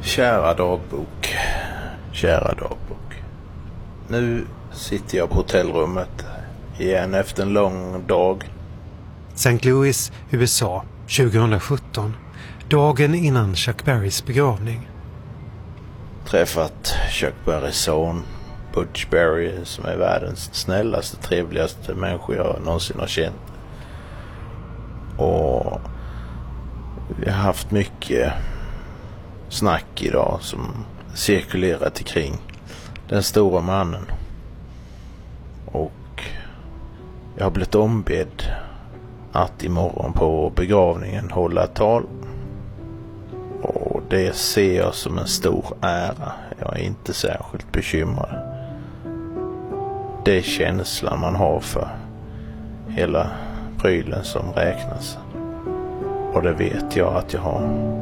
Kära dagbok, kära dagbok. Nu sitter jag på hotellrummet igen efter en lång dag. St. Louis, USA, 2017. Dagen innan Chuck Berrys begravning. Träffat Chuck Berrys son, Butch Berry, som är världens snällaste, trevligaste människa jag någonsin har känt. Och vi har haft mycket snack idag som cirkulerat kring den stora mannen. Och jag har blivit ombedd att imorgon på begravningen hålla ett tal. Och det ser jag som en stor ära. Jag är inte särskilt bekymrad. Det är känslan man har för hela prylen som räknas. Och det vet jag att jag har.